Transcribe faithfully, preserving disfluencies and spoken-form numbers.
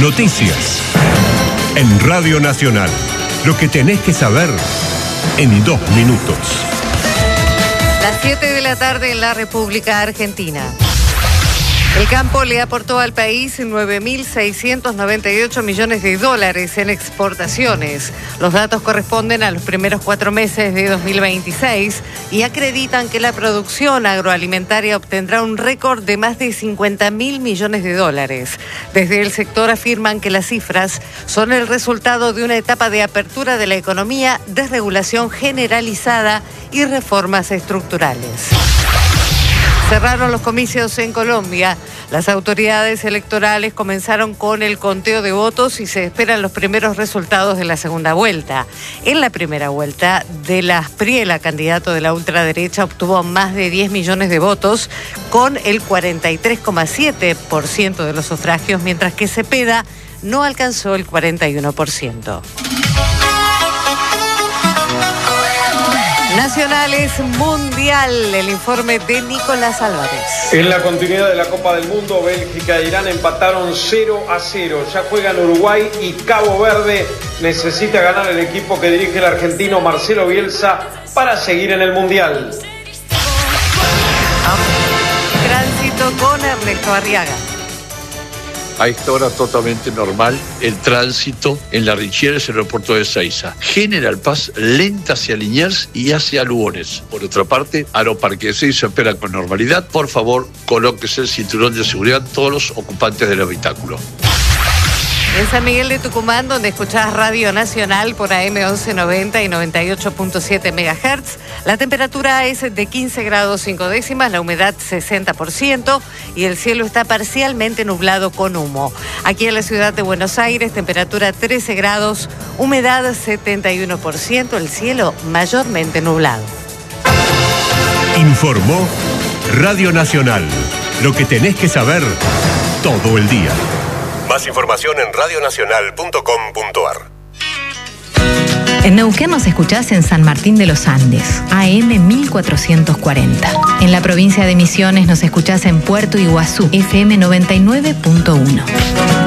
Noticias. En Radio Nacional. Lo que tenés que saber en dos minutos. Las siete de la tarde en la República Argentina. El campo le aportó al país nueve mil seiscientos noventa y ocho millones de dólares en exportaciones. Los datos corresponden a los primeros cuatro meses de dos mil veintiséis y acreditan que la producción agroalimentaria obtendrá un récord de más de cincuenta mil millones de dólares. Desde el sector afirman que las cifras son el resultado de una etapa de apertura de la economía, desregulación generalizada y reformas estructurales. Cerraron los comicios en Colombia. Las autoridades electorales comenzaron con el conteo de votos y se esperan los primeros resultados de la segunda vuelta. En la primera vuelta, De la Espriella, candidato de la ultraderecha, obtuvo más de diez millones de votos con el cuarenta y tres coma siete por ciento de los sufragios, mientras que Cepeda no alcanzó el cuarenta y uno por ciento. Nacionales Mundial, el informe de Nicolás Álvarez. En la continuidad de la Copa del Mundo, Bélgica e Irán empataron cero a cero. Ya juegan Uruguay y Cabo Verde. Necesita ganar el equipo que dirige el argentino Marcelo Bielsa para seguir en el Mundial. Tránsito con Ernesto Arriaga. A esta hora totalmente normal el tránsito en la Richieres, el aeropuerto de Ezeiza. General Paz lenta hacia Liniers y hacia Lugones. Por otra parte, Aeroparque de Ezeiza opera con normalidad. Por favor, colóquese el cinturón de seguridad todos los ocupantes del habitáculo. En San Miguel de Tucumán, donde escuchás Radio Nacional por A M once noventa y noventa y ocho punto siete megahertz, la temperatura es de quince grados cinco décimas, la humedad sesenta por ciento y el cielo está parcialmente nublado con humo. Aquí en la ciudad de Buenos Aires, temperatura trece grados, humedad setenta y uno por ciento, el cielo mayormente nublado. Informó Radio Nacional. Lo que tenés que saber todo el día. Más información en radio nacional punto com punto a r. En Neuquén nos escuchás en San Martín de los Andes, A M mil cuatrocientos cuarenta. En la provincia de Misiones nos escuchás en Puerto Iguazú, F M noventa y nueve punto uno.